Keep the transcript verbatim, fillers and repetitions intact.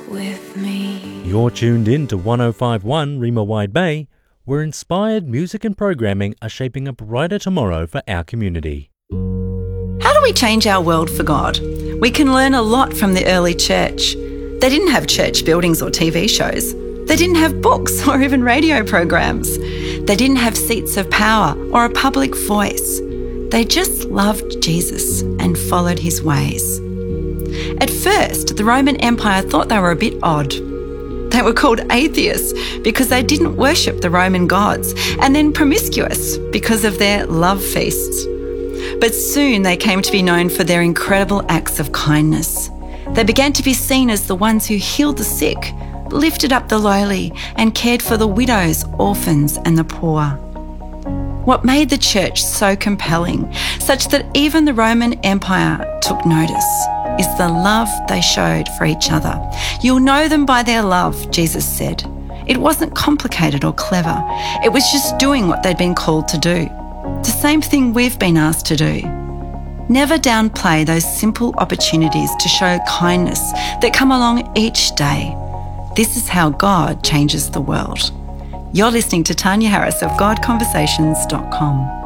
with me. You're tuned in to one oh five point one Rima Wide Bay, where inspired music and programming are shaping a brighter tomorrow for our community. How do we change our world for God? We can learn a lot from the early church. They didn't have church buildings or T V shows. They didn't have books or even radio programs. They didn't have seats of power or a public voice. They just loved Jesus and followed his ways. At first, the Roman Empire thought they were a bit odd. They were called atheists because they didn't worship the Roman gods, and then promiscuous because of their love feasts. But soon they came to be known for their incredible acts of kindness. They began to be seen as the ones who healed the sick, lifted up the lowly, and cared for the widows, orphans, and the poor. What made the church so compelling, such that even the Roman Empire took notice, is the love they showed for each other. You'll know them by their love, Jesus said. It wasn't complicated or clever. It was just doing what they'd been called to do. The same thing we've been asked to do. Never downplay those simple opportunities to show kindness that come along each day. This is how God changes the world. You're listening to Tanya Harris of God Conversations dot com.